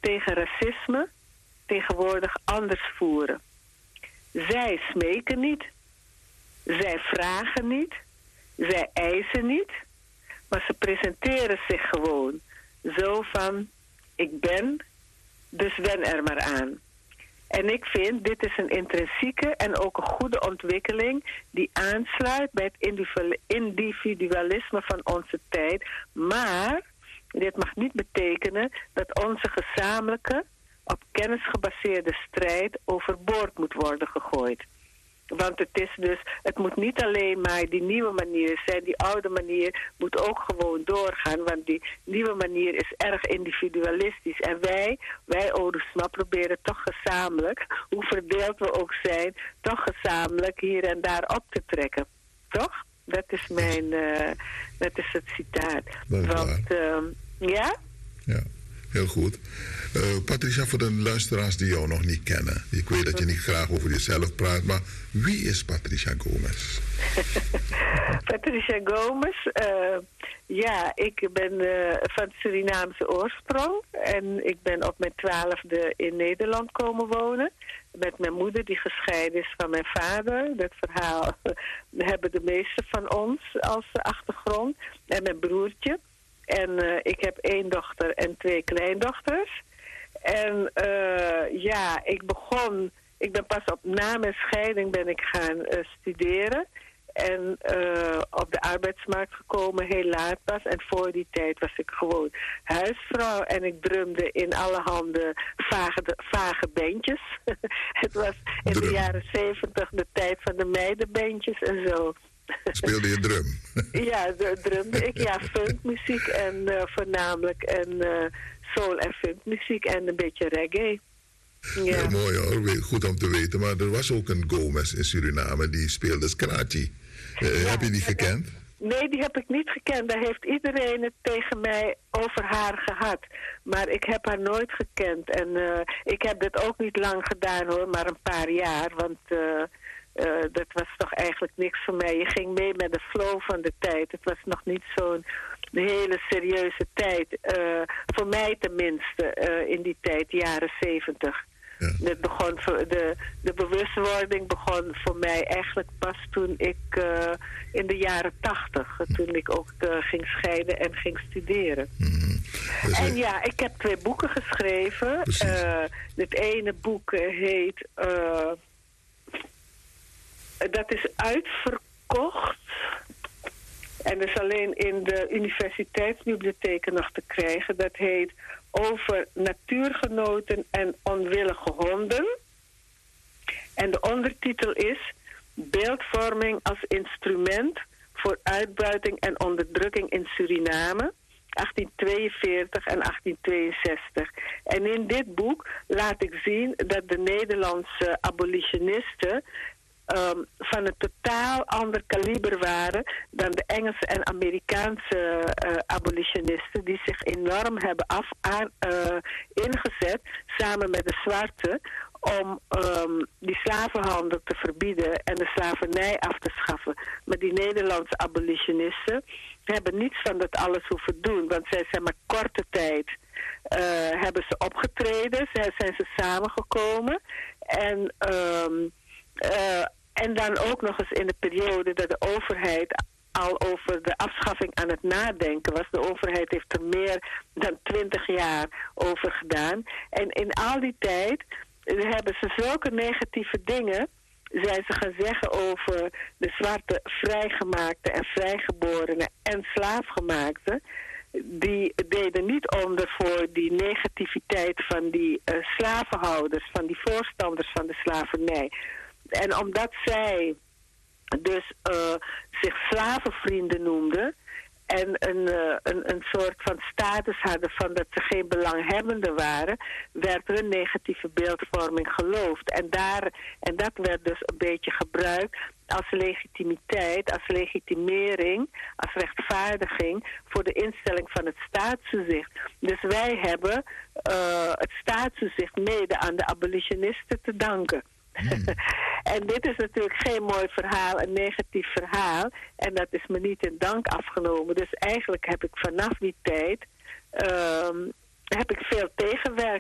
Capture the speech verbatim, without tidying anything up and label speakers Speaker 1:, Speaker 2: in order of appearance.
Speaker 1: tegen racisme tegenwoordig anders voeren. Zij smeken niet, zij vragen niet, zij eisen niet, maar ze presenteren zich gewoon zo van: ik ben, dus wen er maar aan. En ik vind, dit is een intrinsieke en ook een goede ontwikkeling die aansluit bij het individualisme van onze tijd. Maar dit mag niet betekenen dat onze gezamenlijke, op kennis gebaseerde strijd overboord moet worden gegooid. Want het is dus, het moet niet alleen maar die nieuwe manier zijn. Die oude manier moet ook gewoon doorgaan. Want die nieuwe manier is erg individualistisch. En wij, wij Odusma, proberen toch gezamenlijk, hoe verdeeld we ook zijn, toch gezamenlijk hier en daar op te trekken. Toch? Dat is mijn, uh, dat is het citaat.
Speaker 2: Dat is
Speaker 1: Want, uh, ja?
Speaker 2: Ja. Heel goed. Uh, Patricia, voor de luisteraars die jou nog niet kennen. Ik weet dat je niet graag over jezelf praat, maar wie is Patricia Gomes?
Speaker 1: Patricia Gomes, uh, ja, ik ben uh, van Surinaamse oorsprong. En ik ben op mijn twaalfde in Nederland komen wonen. Met mijn moeder die gescheiden is van mijn vader. Dat verhaal hebben de meesten van ons als achtergrond. En mijn broertje. En uh, ik heb één dochter en twee kleindochters. En uh, ja, ik begon... Ik ben pas op na mijn scheiding ben ik gaan uh, studeren. En uh, op de arbeidsmarkt gekomen, heel laat pas. En voor die tijd was ik gewoon huisvrouw. En ik drumde in alle handen vage, vage bandjes. Het was in Drum. De jaren zeventig de tijd van de meidenbandjes en zo.
Speaker 2: Speelde je drum?
Speaker 1: Ja, de drumde ik. Ja, funkmuziek en uh, voornamelijk en uh, soul en funkmuziek en een beetje reggae. Ja.
Speaker 2: Ja, mooi hoor, goed om te weten. Maar er was ook een Gomes in Suriname die speelde scratchy. Uh, ja, heb je die gekend?
Speaker 1: Nee, die heb ik niet gekend. Daar heeft iedereen het tegen mij over haar gehad. Maar ik heb haar nooit gekend. En uh, ik heb dit ook niet lang gedaan hoor, maar een paar jaar. Want uh, uh, dat was toch eigenlijk niks voor mij. Je ging mee met de flow van de tijd. Het was nog niet zo'n hele serieuze tijd. Uh, voor mij tenminste, uh, in die tijd, jaren zeventig. Ja. Het begon voor de, de bewustwording begon voor mij eigenlijk pas toen ik uh, in de jaren tachtig, toen ik ook uh, ging scheiden en ging studeren. Mm-hmm. Dus en ja, ik heb twee boeken geschreven. Uh, het ene boek heet, uh, dat is uitverkocht. En is alleen in de universiteitsbibliotheken nog te krijgen. Dat heet Over natuurgenoten en onwillige honden. En de ondertitel is Beeldvorming als instrument voor uitbuiting en onderdrukking in Suriname, achttien tweeënveertig en achttien tweeënzestig. En in dit boek laat ik zien dat de Nederlandse abolitionisten Um, van een totaal ander kaliber waren dan de Engelse en Amerikaanse uh, abolitionisten die zich enorm hebben af, aan, uh, ingezet samen met de zwarte om um, die slavenhandel te verbieden en de slavernij af te schaffen. Maar die Nederlandse abolitionisten hebben niets van dat alles hoeven doen, want zij zijn maar korte tijd uh, hebben ze opgetreden, zij zijn ze samengekomen en um, Uh, en dan ook nog eens in de periode dat de overheid al over de afschaffing aan het nadenken was. De overheid heeft er meer dan twintig jaar over gedaan. En in al die tijd hebben ze zulke negatieve dingen, zijn ze gaan zeggen over de zwarte vrijgemaakte en vrijgeborenen en slaafgemaakte. Die deden niet onder voor die negativiteit van die uh, slavenhouders, van die voorstanders van de slavernij. En omdat zij dus uh, zich slavenvrienden noemden en een, uh, een, een soort van status hadden van dat ze geen belanghebbenden waren, werd hun negatieve beeldvorming geloofd. En, daar, en dat werd dus een beetje gebruikt als legitimiteit, als legitimering, als rechtvaardiging voor de instelling van het staatstoezicht. Dus wij hebben uh, het staatstoezicht mede aan de abolitionisten te danken. Hmm. En dit is natuurlijk geen mooi verhaal, een negatief verhaal. En dat is me niet in dank afgenomen. Dus eigenlijk heb ik vanaf die tijd um, heb ik veel tegenwerking